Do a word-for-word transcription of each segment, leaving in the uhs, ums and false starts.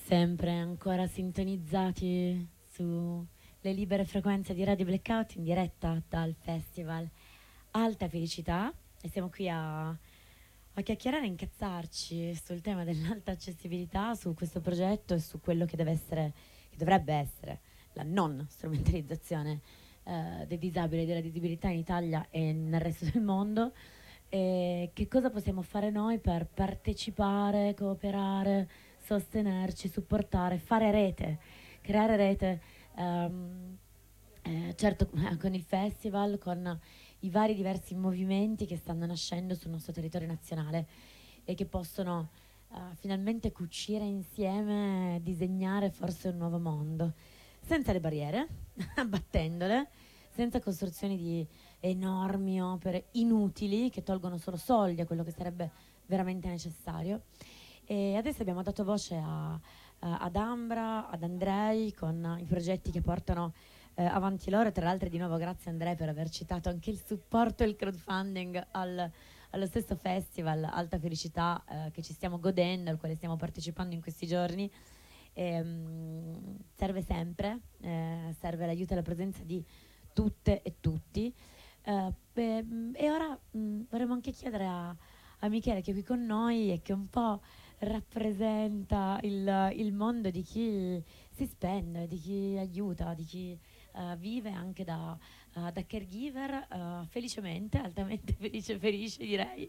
sempre ancora sintonizzati sulle libere frequenze di Radio Blackout in diretta dal festival Alta Felicità e siamo qui a, a chiacchierare e incazzarci sul tema dell'alta accessibilità, su questo progetto e su quello che deve essere, che dovrebbe essere la non strumentalizzazione eh, dei disabili e della disabilità in Italia e nel resto del mondo. E che cosa possiamo fare noi per partecipare, cooperare, sostenerci, supportare, fare rete, creare rete, ehm, eh, certo eh, con il festival, con i vari diversi movimenti che stanno nascendo sul nostro territorio nazionale e che possono eh, finalmente cucire insieme, disegnare forse un nuovo mondo, senza le barriere, abbattendole, senza costruzioni di enormi opere inutili che tolgono solo soldi a quello che sarebbe veramente necessario. E adesso abbiamo dato voce a, a, ad Ambra, ad Andrei con i progetti che portano eh, avanti loro. Tra l'altro di nuovo grazie Andrei per aver citato anche il supporto e il crowdfunding al, allo stesso festival Alta Felicità eh, che ci stiamo godendo, al quale stiamo partecipando in questi giorni. E, um, serve sempre, eh, serve l'aiuto e la presenza di tutte e tutti. Uh, beh, e ora mh, vorremmo anche chiedere a, a Michele, che è qui con noi e che un po' rappresenta il, il mondo di chi si spende, di chi aiuta, di chi uh, vive anche da, uh, da caregiver, uh, felicemente, altamente felice, felice direi,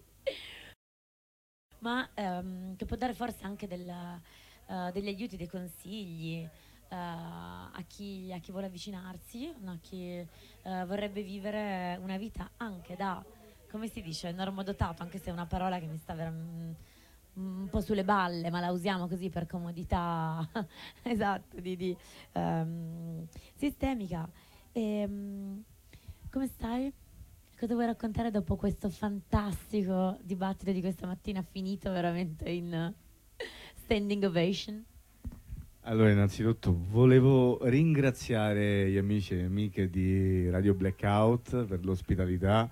ma um, che può dare forse anche del, uh, degli aiuti, dei consigli, Uh, a, chi, a chi vuole avvicinarsi, no? A chi uh, vorrebbe vivere una vita anche da, come si dice, normodotato, anche se è una parola che mi sta veramente un po' sulle balle, ma la usiamo così per comodità esatto, di, di um, sistemica. E, um, come stai? Cosa vuoi raccontare dopo questo fantastico dibattito di questa mattina finito veramente in standing ovation? Allora, innanzitutto volevo ringraziare gli amici e amiche di Radio Blackout per l'ospitalità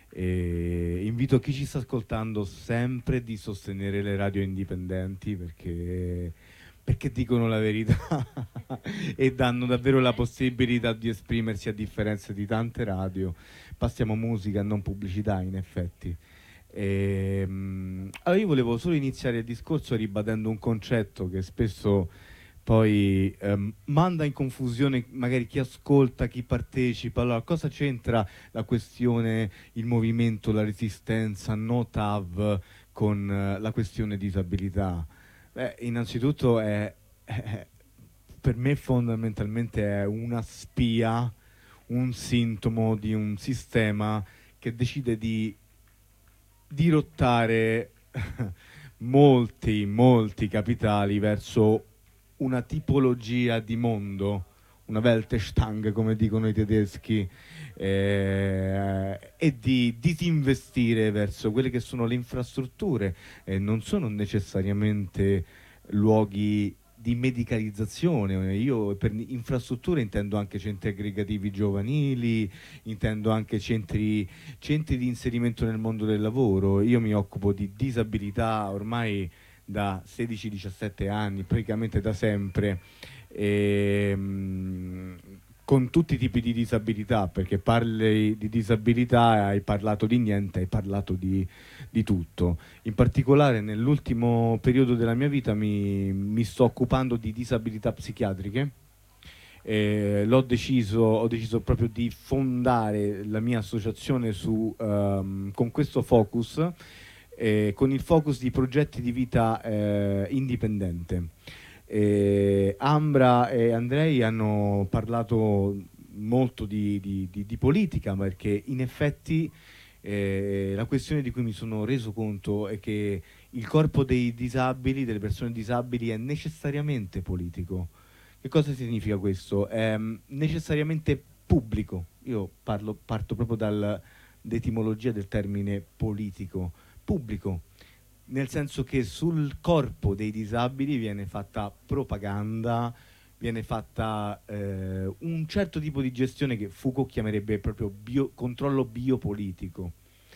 e invito chi ci sta ascoltando sempre di sostenere le radio indipendenti perché, perché dicono la verità e danno davvero la possibilità di esprimersi, a differenza di tante radio. Passiamo musica, non pubblicità, in effetti. E, allora io volevo solo iniziare il discorso ribadendo un concetto che spesso poi ehm, manda in confusione magari chi ascolta, chi partecipa. Allora, cosa c'entra la questione, il movimento, la resistenza, no T A V con eh, la questione disabilità? Beh, innanzitutto è, è, per me fondamentalmente è una spia, un sintomo di un sistema che decide di dirottare molti, molti capitali verso una tipologia di mondo, una Weltstang come dicono i tedeschi, eh, e di disinvestire verso quelle che sono le infrastrutture, e non sono necessariamente luoghi di medicalizzazione. Io per infrastrutture intendo anche centri aggregativi giovanili, intendo anche centri, centri di inserimento nel mondo del lavoro. Io mi occupo di disabilità ormai da sedici diciassette anni, praticamente da sempre, e, mh, con tutti i tipi di disabilità, perché parli di disabilità hai parlato di niente, hai parlato di, di tutto. In particolare nell'ultimo periodo della mia vita mi, mi sto occupando di disabilità psichiatriche. Eh, l'ho deciso, ho deciso proprio di fondare la mia associazione su, um, con questo focus, eh, con il focus di progetti di vita eh, indipendente. Eh, Ambra e Andrei hanno parlato molto di, di, di, di politica, perché in effetti eh, la questione di cui mi sono reso conto è che il corpo dei disabili, delle persone disabili, è necessariamente politico. Che cosa significa questo? È necessariamente pubblico. Io parlo, parto proprio dall'etimologia del termine politico. Pubblico, nel senso che sul corpo dei disabili viene fatta propaganda, viene fatta eh, un certo tipo di gestione che Foucault chiamerebbe proprio bio, controllo biopolitico.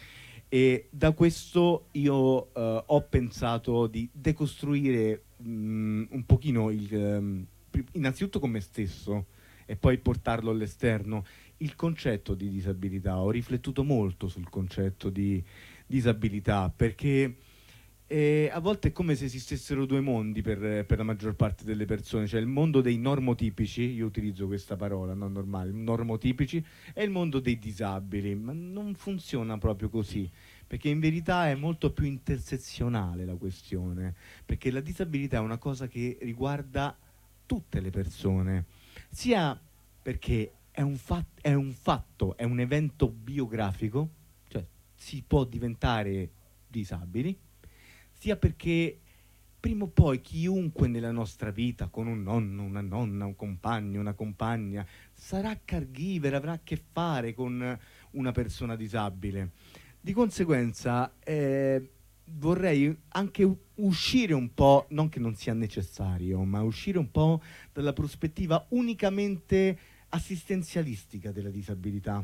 E da questo io eh, ho pensato di decostruire mh, un pochino il, ehm, pri- innanzitutto con me stesso e poi portarlo all'esterno il concetto di disabilità. Ho riflettuto molto sul concetto di disabilità perché eh, a volte è come se esistessero due mondi per, per la maggior parte delle persone, cioè il mondo dei normotipici, io utilizzo questa parola, non normali, normotipici, e il mondo dei disabili, ma non funziona proprio così, perché in verità è molto più intersezionale la questione, perché la disabilità è una cosa che riguarda tutte le persone, sia perché è un, fat- è un fatto, è un evento biografico, cioè si può diventare disabili, sia perché prima o poi chiunque nella nostra vita, con un nonno, una nonna, un compagno, una compagna, sarà caregiver, avrà a che fare con una persona disabile. Di conseguenza eh, vorrei anche u- uscire un po', non che non sia necessario, ma uscire un po' dalla prospettiva unicamente assistenzialistica della disabilità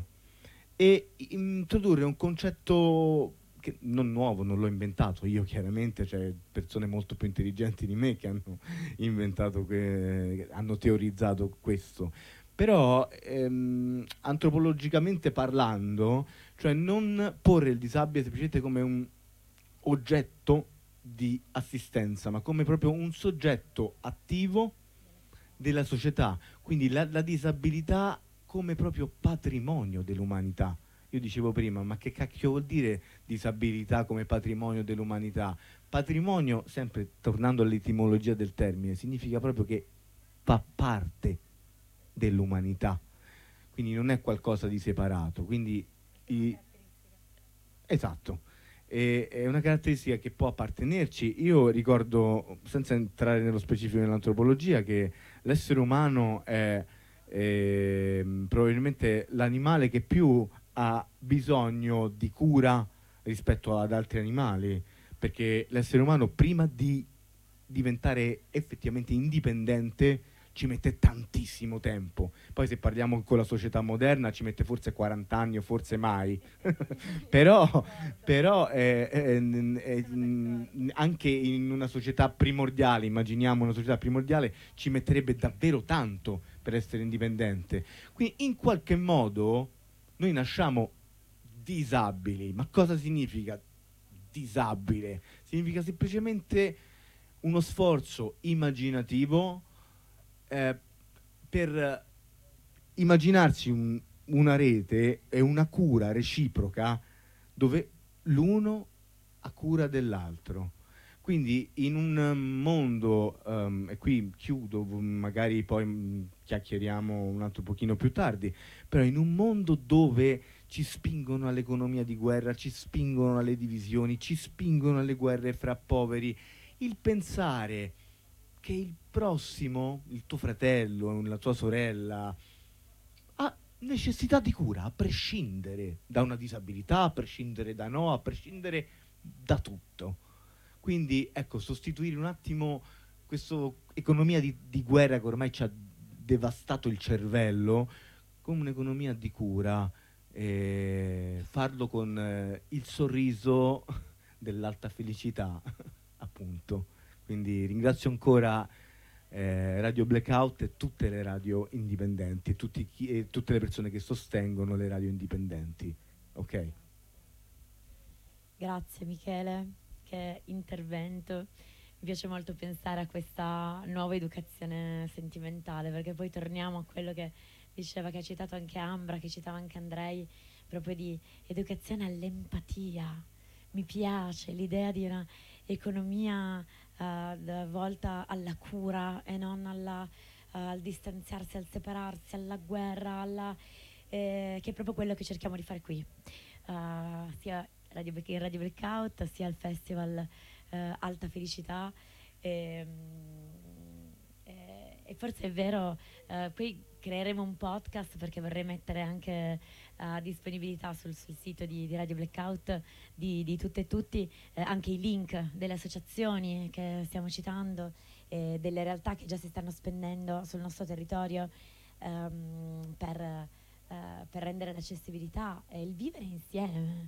e introdurre un concetto che non nuovo, non l'ho inventato io chiaramente, c'è persone molto più intelligenti di me che hanno inventato, que- hanno teorizzato questo. Però ehm, antropologicamente parlando, cioè non porre il disabile semplicemente come un oggetto di assistenza, ma come proprio un soggetto attivo della società, quindi la, la disabilità come proprio patrimonio dell'umanità. Io dicevo prima, ma che cacchio vuol dire disabilità come patrimonio dell'umanità? Patrimonio, sempre tornando all'etimologia del termine, significa proprio che fa parte dell'umanità, quindi non è qualcosa di separato. Quindi i- esatto, e- è una caratteristica che può appartenerci. Io ricordo, senza entrare nello specifico dell'antropologia, che l'essere umano è ehm, probabilmente l'animale che più ha bisogno di cura rispetto ad altri animali, perché l'essere umano prima di diventare effettivamente indipendente ci mette tantissimo tempo. Poi se parliamo con la società moderna ci mette forse quaranta anni o forse mai. però però eh, eh, n- eh, n- anche in una società primordiale, immaginiamo una società primordiale, ci metterebbe davvero tanto per essere indipendente. Quindi in qualche modo noi nasciamo disabili. Ma cosa significa disabile? Significa semplicemente uno sforzo immaginativo eh, per immaginarsi un- una rete e una cura reciproca dove l'uno ha cura dell'altro. Quindi in un mondo, ehm, e qui chiudo, v- magari poi mh, chiacchieriamo un altro pochino più tardi, però in un mondo dove ci spingono all'economia di guerra, ci spingono alle divisioni, ci spingono alle guerre fra poveri, il pensare che il prossimo, il tuo fratello, la tua sorella, ha necessità di cura, a prescindere da una disabilità, a prescindere da no, a prescindere da tutto. Quindi, ecco, sostituire un attimo questa economia di, di guerra che ormai ci ha devastato il cervello con un'economia di cura e farlo con eh, il sorriso dell'alta felicità, appunto. Quindi ringrazio ancora eh, Radio Blackout e tutte le radio indipendenti e, tutti chi- e tutte le persone che sostengono le radio indipendenti. Ok? Grazie Michele, che intervento. Mi piace molto pensare a questa nuova educazione sentimentale, perché poi torniamo a quello che diceva, che ha citato anche Ambra, che citava anche Andrei, proprio di educazione all'empatia. Mi piace l'idea di una economia eh, da- volta alla cura e non alla, eh, al distanziarsi, al separarsi, alla guerra, alla, eh, che è proprio quello che cerchiamo di fare qui. Eh, sia Radio, Black- in Radio Blackout, sia al festival eh, Alta Felicità. E, mm, e- e forse è vero, eh, poi creeremo un podcast perché vorrei mettere anche a disponibilità sul, sul sito di, di Radio Blackout di, di tutte e tutti eh, anche i link delle associazioni che stiamo citando e delle realtà che già si stanno spendendo sul nostro territorio ehm, per, eh, per rendere l'accessibilità e il vivere insieme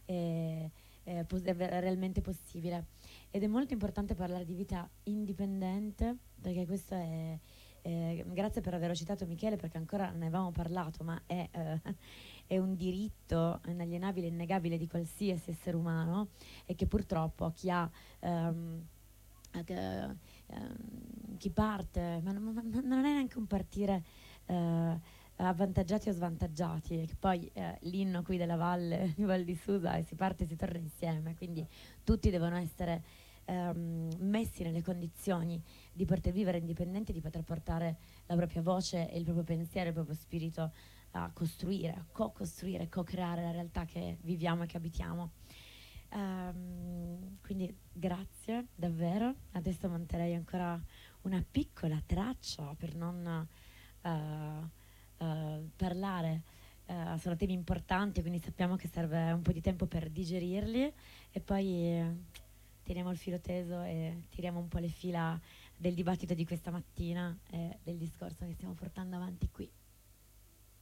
è, è pos- è ver- realmente possibile. Ed è molto importante parlare di vita indipendente, perché questo è, è- grazie per aver citato Michele, perché ancora non ne avevamo parlato, ma è, eh, è un diritto inalienabile, innegabile di qualsiasi essere umano, e che purtroppo chi ha ehm, eh, che, ehm, chi parte, ma, ma- ma non è neanche un partire eh, avvantaggiati o svantaggiati, che poi eh, l'inno qui della valle di Val di Susa, e si parte e si torna insieme, quindi tutti devono essere ehm, messi nelle condizioni di poter vivere indipendenti, di poter portare la propria voce e il proprio pensiero, il proprio spirito a costruire, a co-costruire, co-creare la realtà che viviamo e che abitiamo. Ehm, quindi grazie davvero. Adesso monterei ancora una piccola traccia per non eh, eh, parlare. Eh, sono temi importanti, quindi sappiamo che serve un po' di tempo per digerirli, e poi eh, teniamo il filo teso e tiriamo un po' le fila del dibattito di questa mattina e del discorso che stiamo portando